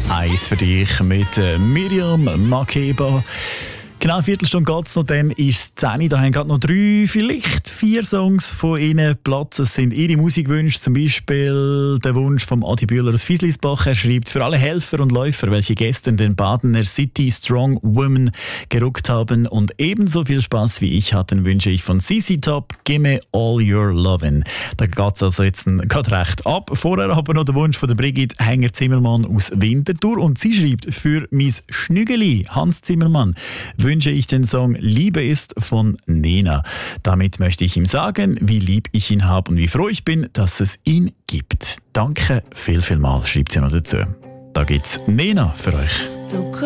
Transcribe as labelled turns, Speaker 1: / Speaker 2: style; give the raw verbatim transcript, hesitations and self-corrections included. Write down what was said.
Speaker 1: Eins für dich mit äh, Miriam Makeba. Genau eine Viertelstunde geht es noch, dann ist es zehn Uhr. Da haben gerade noch drei, vielleicht vier Songs von Ihnen Platz. Es sind Ihre Musikwünsche, zum Beispiel der Wunsch von Adi Bühler aus Fieslisbach. Er schreibt, für alle Helfer und Läufer, welche gestern den Badener City Strong Women gerückt haben und ebenso viel Spaß wie ich hatten, wünsche ich von C C Top Gimme All Your Lovin'. Da geht es also jetzt gerade recht ab. Vorher aber noch der Wunsch von der Brigitte Hänger-Zimmermann aus Winterthur und sie schreibt, für mein Schnügeli Hans Zimmermann wünsche ich den Song Liebe ist von Nena. Damit möchte ich ihm sagen, wie lieb ich ihn habe und wie froh ich bin, dass es ihn gibt. Danke viel, viel mal, schreibt sie noch dazu. Da gibt's Nena für euch.